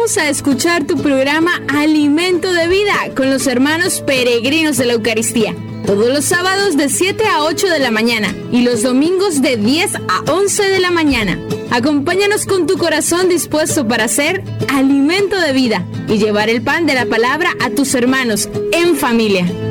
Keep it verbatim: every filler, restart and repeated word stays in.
invitamos a escuchar tu programa Alimento de Vida con los hermanos peregrinos de la Eucaristía. Todos los sábados de siete a ocho de la mañana y los domingos de diez a once de la mañana. Acompáñanos con tu corazón dispuesto para ser alimento de vida y llevar el pan de la palabra a tus hermanos en familia.